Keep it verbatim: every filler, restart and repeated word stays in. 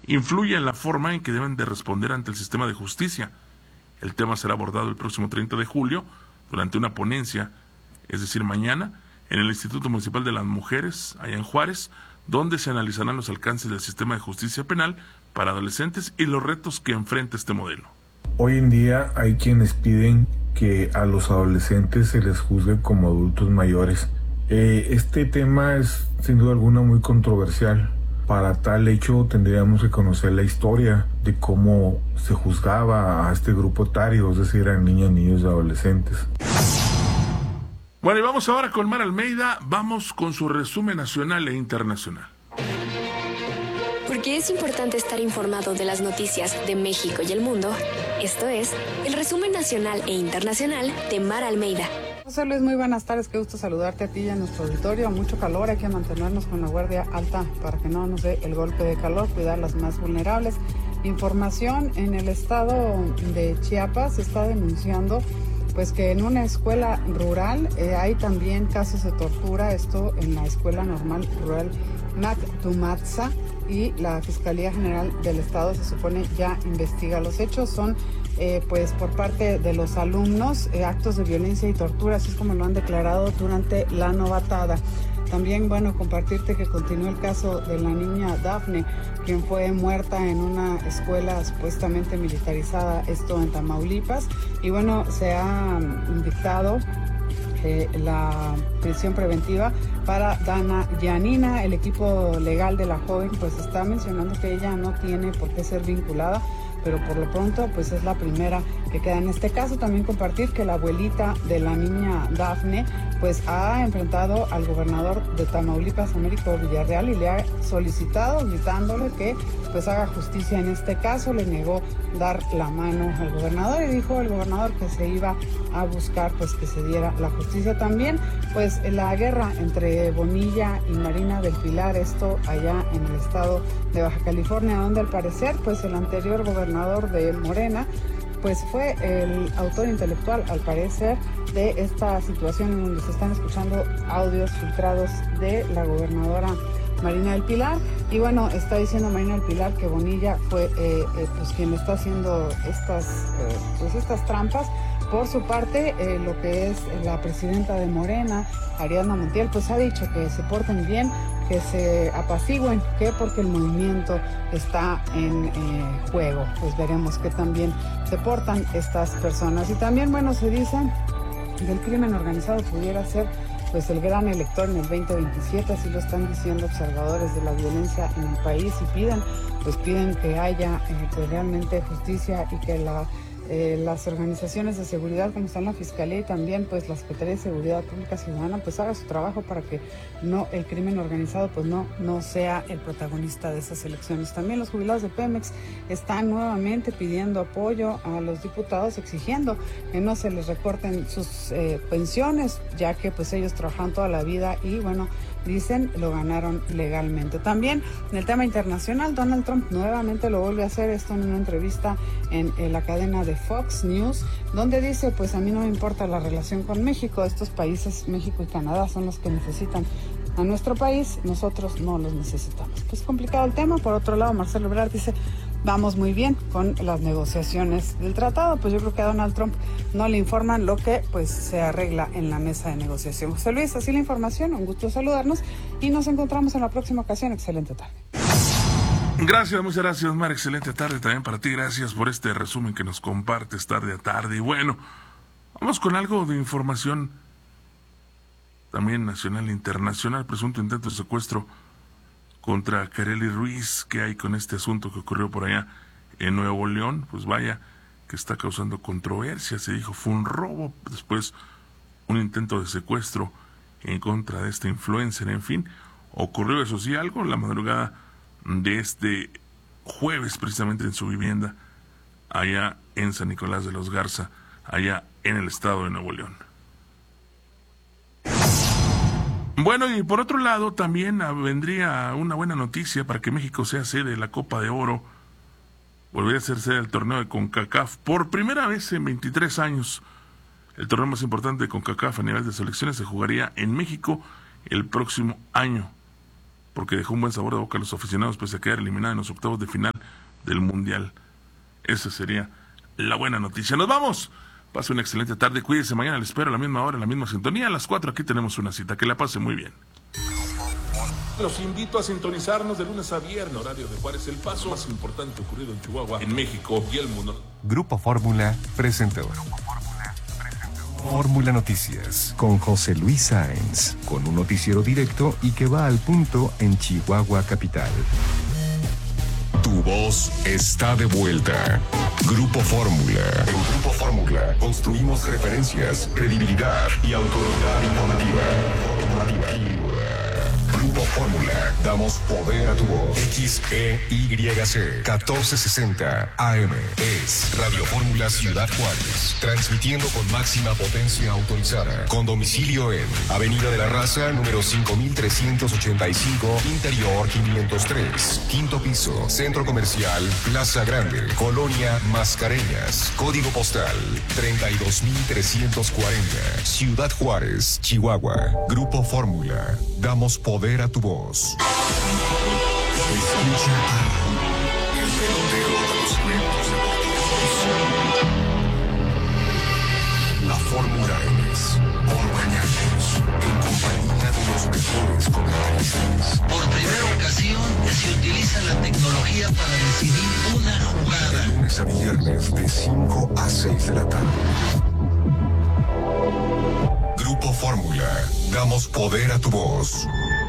influye en la forma en que deben de responder ante el sistema de justicia. El tema será abordado el próximo treinta de julio durante una ponencia, es decir, mañana, en el Instituto Municipal de las Mujeres, allá en Juárez, donde se analizarán los alcances del sistema de justicia penal para adolescentes y los retos que enfrenta este modelo. Hoy en día hay quienes piden que a los adolescentes se les juzgue como adultos mayores. Eh, este tema es sin duda alguna muy controversial. Para tal hecho tendríamos que conocer la historia de cómo se juzgaba a este grupo etario, es decir, a niñas, niños y adolescentes. Bueno, y vamos ahora con Mar Almeida, vamos con su resumen nacional e internacional. Porque es importante estar informado de las noticias de México y el mundo, esto es el resumen nacional e internacional de Mar Almeida. José Luis, muy buenas tardes, qué gusto saludarte a ti y a nuestro auditorio. Mucho calor, hay que mantenernos con la guardia alta para que no nos dé el golpe de calor, cuidar las más vulnerables. Información, en el estado de Chiapas se está denunciando pues que en una escuela rural eh, hay también casos de tortura, esto en la Escuela Normal Rural Mactumatza, y la Fiscalía General del Estado se supone ya investiga los hechos. Son eh, pues por parte de los alumnos eh, actos de violencia y tortura, así es como lo han declarado durante la novatada. También, bueno, compartirte que continúa el caso de la niña Dafne, quien fue muerta en una escuela supuestamente militarizada, esto en Tamaulipas. Y bueno, se ha dictado eh, la prisión preventiva para Dana Yanina. El equipo legal de la joven pues está mencionando que ella no tiene por qué ser vinculada, pero por lo pronto pues es la primera que queda en este caso. También compartir que la abuelita de la niña Dafne pues ha enfrentado al gobernador de Tamaulipas, Américo Villarreal, y le ha solicitado, gritándole que pues haga justicia en este caso. Le negó dar la mano al gobernador y dijo el gobernador que se iba a buscar pues que se diera la justicia. También pues la guerra entre Bonilla y Marina del Pilar, esto allá en el estado de Baja California, donde al parecer pues el anterior gobernador de Morena pues fue el autor intelectual, al parecer, de esta situación en donde se están escuchando audios filtrados de la gobernadora Marina del Pilar. Y bueno, está diciendo Marina del Pilar que Bonilla fue eh, eh, pues quien le está haciendo estas, eh, pues estas trampas. Por su parte, eh, lo que es la presidenta de Morena, Ariadna Montiel, pues ha dicho que se porten bien, que se apacigüen, que porque el movimiento está en eh, juego. Pues veremos que también se portan estas personas. Y también, bueno, se dice que el crimen organizado pudiera ser pues el gran elector en el veinte veintisiete, así lo están diciendo observadores de la violencia en el país, y piden, pues piden que haya eh, pues realmente justicia y que la Eh, las organizaciones de seguridad, como están la Fiscalía y también pues la Secretaría de Seguridad Pública Ciudadana, pues haga su trabajo para que no el crimen organizado pues no, no sea el protagonista de esas elecciones. También los jubilados de Pemex están nuevamente pidiendo apoyo a los diputados, exigiendo que no se les recorten sus eh, pensiones, ya que pues ellos trabajan toda la vida y bueno, dicen lo ganaron legalmente. También en el tema internacional, Donald Trump nuevamente lo vuelve a hacer, esto en una entrevista en, en la cadena de Fox News, donde dice, pues a mí no me importa la relación con México, estos países, México y Canadá, son los que necesitan a nuestro país, nosotros no los necesitamos. Pues complicado el tema. Por otro lado, Marcelo Ebrard dice, vamos muy bien con las negociaciones del tratado. Pues yo creo que a Donald Trump no le informan lo que pues se arregla en la mesa de negociación. José Luis, así la información, un gusto saludarnos y nos encontramos en la próxima ocasión. Excelente tarde. Gracias, muchas gracias, Mar. Excelente tarde también para ti. Gracias por este resumen que nos compartes tarde a tarde. Y bueno, vamos con algo de información también nacional e internacional. Presunto intento de secuestro contra Kareli Ruiz. ¿Qué hay con este asunto que ocurrió por allá en Nuevo León? Pues vaya, que está causando controversia. Se dijo fue un robo, después un intento de secuestro en contra de esta influencer. En fin, ocurrió eso sí algo la madrugada de este jueves, precisamente en su vivienda allá en San Nicolás de los Garza, allá en el estado de Nuevo León. Bueno, y por otro lado también vendría una buena noticia para que México sea sede de la Copa de Oro. Volvería a ser sede del torneo de CONCACAF por primera vez en veintitrés años. El torneo más importante de CONCACAF a nivel de selecciones se jugaría en México el próximo año, porque dejó un buen sabor de boca a los aficionados pese a quedar eliminado en los octavos de final del Mundial. Esa sería la buena noticia. Nos vamos. Pase una excelente tarde. Cuídese. Mañana les espero a la misma hora, a la misma sintonía. A las cuatro aquí tenemos una cita. Que la pase muy bien. Los invito a sintonizarnos de lunes a viernes, horario de Juárez El Paso, más importante ocurrido en Chihuahua, en México y el mundo. Grupo Fórmula presentó Fórmula Noticias con José Luis Sáenz, con un noticiero directo y que va al punto en Chihuahua capital. Tu voz está de vuelta. Grupo Fórmula. En Grupo Fórmula construimos referencias, credibilidad y autoridad informativa. informativa. Grupo Fórmula. Damos poder a tu voz. X E Y C catorce sesenta A M. Es Radio Fórmula Ciudad Juárez. Transmitiendo con máxima potencia autorizada. Con domicilio en Avenida de la Raza, número cinco mil trescientos ochenta y cinco, Interior quinientos tres. Quinto piso. Centro Comercial Plaza Grande. Colonia Mascareñas. Código postal treinta y dos mil trescientos cuarenta. Ciudad Juárez, Chihuahua. Grupo Fórmula. Damos poder a tu voz. Escucha a el pelotero de los eventos deportivos. La Fórmula es por mañanos, en compañía de los mejores comentaristas. Por primera ocasión se utiliza la tecnología para decidir una jugada. De lunes a viernes de cinco a seis de la tarde. Grupo Fórmula. Damos poder a tu voz.